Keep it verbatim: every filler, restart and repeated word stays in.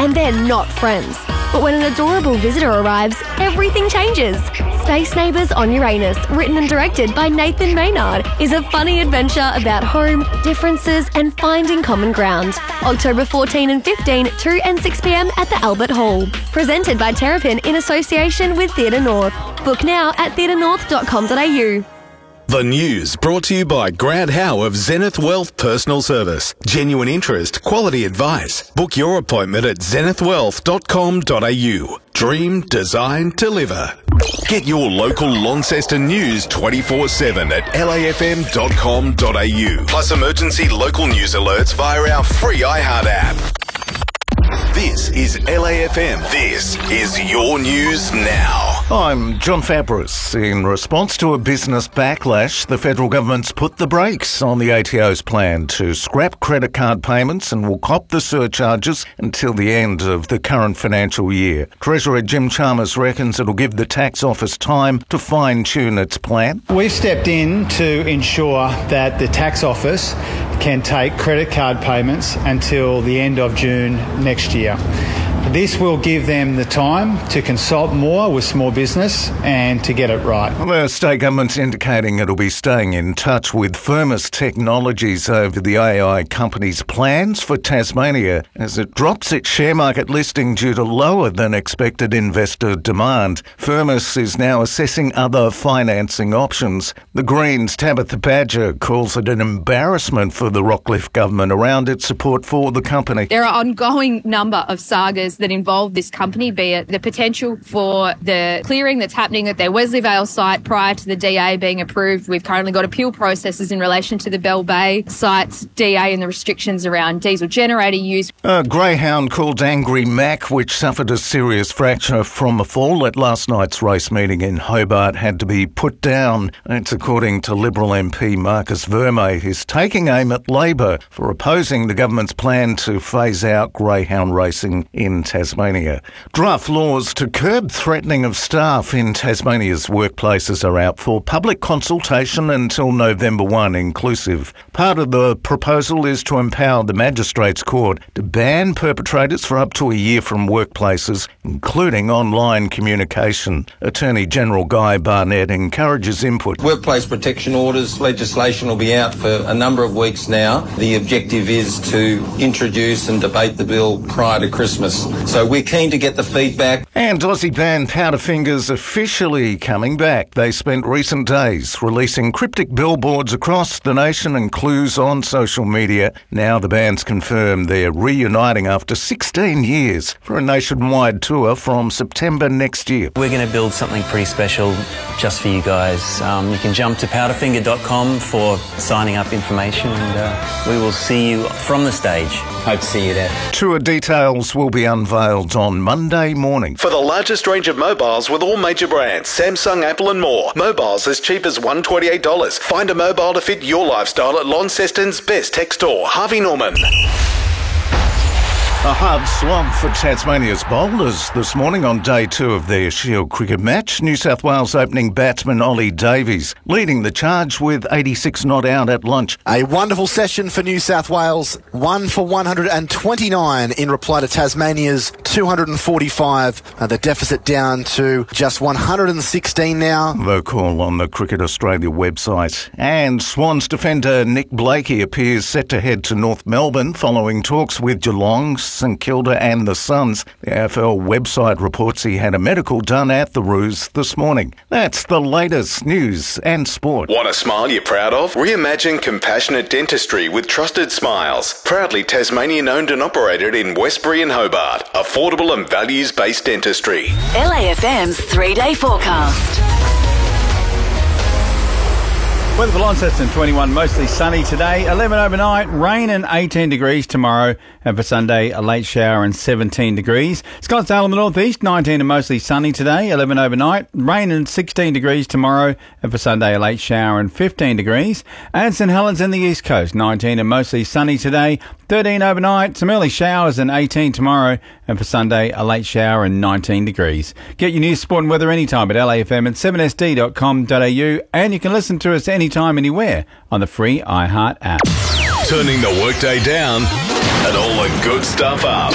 and they're not friends. But when an adorable visitor arrives, everything changes. Space Neighbours on Uranus, written and directed by Nathan Maynard, is a funny adventure about home, differences and finding common ground. October fourteenth and fifteenth, two and six p.m. at the Albert Hall. Presented by Terrapin in association with Theatre North. Book now at theatre north dot com dot a u. The news brought to you by Grant Howe of Zenith Wealth Personal Service. Genuine interest, quality advice. Book your appointment at zenith wealth dot com dot a u. Dream, design, deliver. Get your local Launceston news twenty-four seven at l a f m dot com dot a u. Plus emergency local news alerts via our free iHeart app. This is L A F M. This is your news now. I'm John Fabris. In response to a business backlash, the federal government's put the brakes on the A T O's plan to scrap credit card payments and will cop the surcharges until the end of the current financial year. Treasurer Jim Chalmers reckons it'll give the tax office time to fine-tune its plan. We've stepped in to ensure that the tax office can take credit card payments until the end of June next year. This will give them the time to consult more with small business and to get it right. The state government's indicating it'll be staying in touch with Firmus Technologies over the A I company's plans for Tasmania as it drops its share market listing due to lower than expected investor demand. Firmus is now assessing other financing options. The Greens' Tabitha Badger calls it an embarrassment for the Rockcliffe government around its support for the company. There are ongoing number of sagas that involve this company, be it the potential for the clearing that's happening at their Wesley Vale site prior to the D A being approved. We've currently got appeal processes in relation to the Bell Bay site's D A and the restrictions around diesel generator use. A greyhound called Angry Mac, which suffered a serious fracture from a fall at last night's race meeting in Hobart, had to be put down. That's according to Liberal M P Marcus Vermey, who's taking aim at Labor for opposing the government's plan to phase out greyhound racing in Tasmania. Draft laws to curb threatening of staff in Tasmania's workplaces are out for public consultation until November first inclusive. Part of the proposal is to empower the Magistrates Court to ban perpetrators for up to a year from workplaces, including online communication. Attorney General Guy Barnett encourages input. Workplace protection orders legislation will be out for a number of weeks now. The objective is to introduce and debate the bill prior to Christmas. So we're keen to get the feedback. And Aussie band Powderfingers officially coming back. They spent recent days releasing cryptic billboards across the nation and clues on social media. Now the band's confirmed they're reuniting after sixteen years for a nationwide tour from September next year. We're going to build something pretty special just for you guys. Um, you can jump to powderfinger dot com for signing up information, and uh, we will see you from the stage. Hope to see you there. Tour details will be unveiled on Monday morning. For the largest range of mobiles with all major brands, Samsung, Apple and more. Mobiles as cheap as one hundred twenty-eight dollars. Find a mobile to fit your lifestyle at Launceston's best tech store, Harvey Norman. A hard slog for Tasmania's bowlers this morning on day two of their Shield cricket match. New South Wales opening batsman Ollie Davies leading the charge with eighty-six not out at lunch. A wonderful session for New South Wales. One for one hundred twenty-nine in reply to Tasmania's two hundred forty-five. Uh, the deficit down to just one hundred sixteen now. The call on the Cricket Australia website. And Swans defender Nick Blakey appears set to head to North Melbourne following talks with Geelong, St Kilda and the Suns. The A F L website reports he had a medical done at the Roos this morning. That's the latest news and sport. Want a smile you're proud of? Reimagine compassionate dentistry with Trusted Smiles. Proudly Tasmanian owned and operated in Westbury and Hobart. Affordable and values-based dentistry. L A F M's three-day forecast. Weather for Launceston, twenty-one, mostly sunny today, eleven overnight, rain and eighteen degrees tomorrow, and for Sunday, a late shower and seventeen degrees. Scottsdale in the northeast, nineteen and mostly sunny today, eleven overnight, rain and sixteen degrees tomorrow, and for Sunday, a late shower and fifteen degrees. And St Helens in the east coast, nineteen and mostly sunny today, thirteen overnight, some early showers and eighteen tomorrow, and for Sunday, a late shower and nineteen degrees. Get your news, sport and weather anytime at L A F M and seven S D dot com dot a u, and you can listen to us anytime, anywhere on the free iHeart app. Turning the workday down and all the good stuff up.